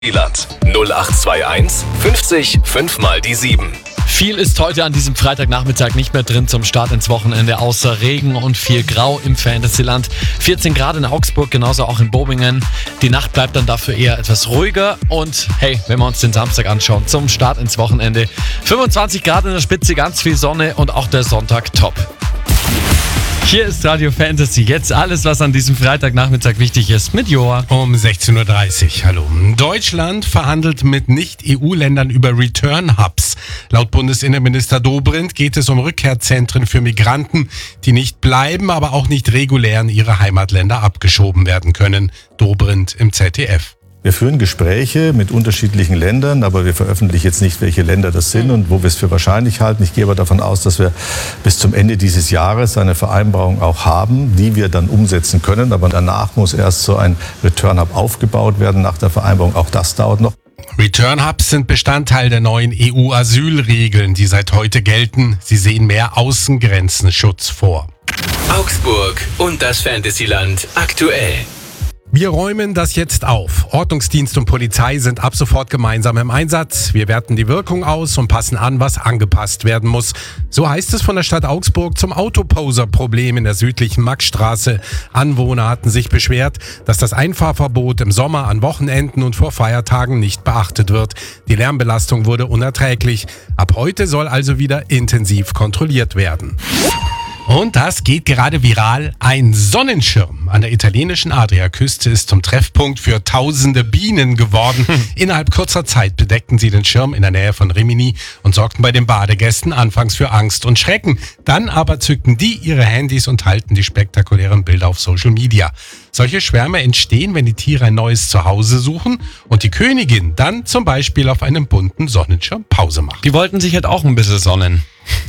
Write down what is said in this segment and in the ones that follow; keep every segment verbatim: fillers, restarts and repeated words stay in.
Land null acht zwei eins fünfzig fünf mal die sieben. Viel ist heute an diesem Freitagnachmittag nicht mehr drin zum Start ins Wochenende, außer Regen und viel Grau im Fantasyland. vierzehn Grad in Augsburg, genauso auch in Bobingen. Die Nacht bleibt dann dafür eher etwas ruhiger. Und hey, wenn wir uns den Samstag anschauen, zum Start ins Wochenende, fünfundzwanzig Grad in der Spitze, ganz viel Sonne und auch der Sonntag top. Hier ist Radio Fantasy. Jetzt alles, was an diesem Freitagnachmittag wichtig ist, mit Joa. Um sechzehn Uhr dreißig. Hallo. Deutschland verhandelt mit Nicht-E U-Ländern über Return-Hubs. Laut Bundesinnenminister Dobrindt geht es um Rückkehrzentren für Migranten, die nicht bleiben, aber auch nicht regulär in ihre Heimatländer abgeschoben werden können. Dobrindt im Z D F. Wir führen Gespräche mit unterschiedlichen Ländern, aber wir veröffentlichen jetzt nicht, welche Länder das sind und wo wir es für wahrscheinlich halten. Ich gehe aber davon aus, dass wir bis zum Ende dieses Jahres eine Vereinbarung auch haben, die wir dann umsetzen können. Aber danach muss erst so ein Return-Hub aufgebaut werden, nach der Vereinbarung. Auch das dauert noch. Return-Hubs sind Bestandteil der neuen E U-Asylregeln, die seit heute gelten. Sie sehen mehr Außengrenzenschutz vor. Augsburg und das Fantasyland aktuell. Wir räumen das jetzt auf. Ordnungsdienst und Polizei sind ab sofort gemeinsam im Einsatz. Wir werten die Wirkung aus und passen an, was angepasst werden muss. So heißt es von der Stadt Augsburg zum Autoposer-Problem in der südlichen Maxstraße. Anwohner hatten sich beschwert, dass das Einfahrverbot im Sommer an Wochenenden und vor Feiertagen nicht beachtet wird. Die Lärmbelastung wurde unerträglich. Ab heute soll also wieder intensiv kontrolliert werden. Und das geht gerade viral. Ein Sonnenschirm an der italienischen Adriaküste ist zum Treffpunkt für tausende Bienen geworden. Innerhalb kurzer Zeit bedeckten sie den Schirm in der Nähe von Rimini und sorgten bei den Badegästen anfangs für Angst und Schrecken. Dann aber zückten die ihre Handys und teilten die spektakulären Bilder auf Social Media. Solche Schwärme entstehen, wenn die Tiere ein neues Zuhause suchen und die Königin dann zum Beispiel auf einem bunten Sonnenschirm Pause macht. Die wollten sich halt auch ein bisschen sonnen.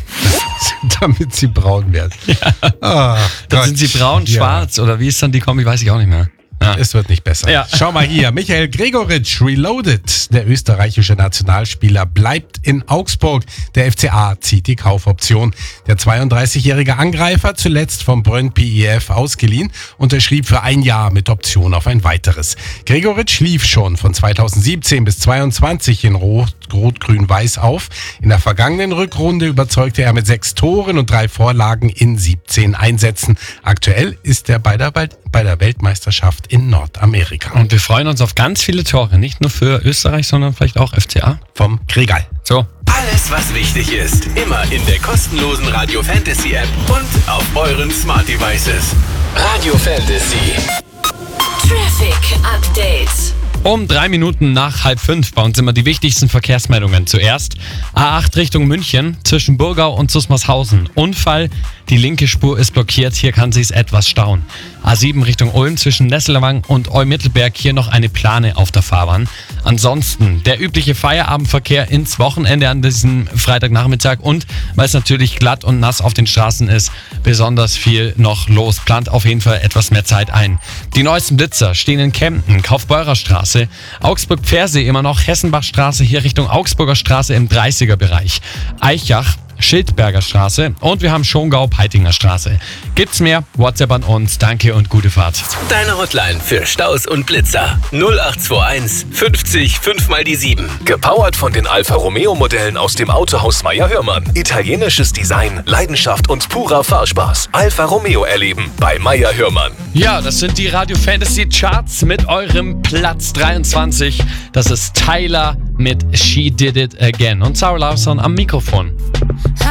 Damit sie braun werden. Ja. Oh, dann sind sie braun, ja. Schwarz oder wie ist dann die Kombi, weiß ich auch nicht mehr. Ja. Es wird nicht besser. Ja. Schau mal hier, Michael Gregoritsch, Reloaded. Der österreichische Nationalspieler bleibt in Augsburg. Der F C A zieht die Kaufoption. Der zweiunddreißigjährige Angreifer, zuletzt vom Brøndby I F ausgeliehen, unterschrieb für ein Jahr mit Option auf ein weiteres. Gregoritsch lief schon von zweitausendsiebzehn bis zweitausendzweiundzwanzig in Rot, Rot, Grün, Weiß auf. In der vergangenen Rückrunde überzeugte er mit sechs Toren und drei Vorlagen in siebzehn Einsätzen. Aktuell ist er bei der, bei der Weltmeisterschaft in Nordamerika. Und wir freuen uns auf ganz viele Tore, nicht nur für Österreich, sondern vielleicht auch F C A. Vom Gregal. So. Alles, was wichtig ist, immer in der kostenlosen Radio Fantasy App und auf euren Smart Devices. Radio Fantasy. Traffic Update. Um drei Minuten nach halb fünf bei uns immer die wichtigsten Verkehrsmeldungen. Zuerst A acht Richtung München zwischen Burgau und Susmarshausen. Unfall, die linke Spur ist blockiert, hier kann sich's etwas stauen. A sieben Richtung Ulm zwischen Nesselwang und Eumittelberg, hier noch eine Plane auf der Fahrbahn. Ansonsten der übliche Feierabendverkehr ins Wochenende an diesem Freitagnachmittag und weil es natürlich glatt und nass auf den Straßen ist, besonders viel noch los. Plant auf jeden Fall etwas mehr Zeit ein. Die neuesten Blitzer stehen in Kempten, Kaufbeurer Straße, Augsburg-Pfersee immer noch, Hessenbachstraße hier Richtung Augsburger Straße im dreißiger Bereich, Eichach, Schildberger Straße und wir haben Schongau-Peitinger Straße. Gibt's mehr? WhatsApp an uns. Danke und gute Fahrt. Deine Hotline für Staus und Blitzer null acht zwei eins fünfzig fünf mal die sieben. Gepowert von den Alfa Romeo Modellen aus dem Autohaus Meyer Hörmann. Italienisches Design, Leidenschaft und purer Fahrspaß. Alfa Romeo erleben bei Meyer Hörmann. Ja, das sind die Radio Fantasy Charts mit eurem Platz dreiundzwanzig. Das ist Tyler mit She Did It Again und Sarah Lawson am Mikrofon.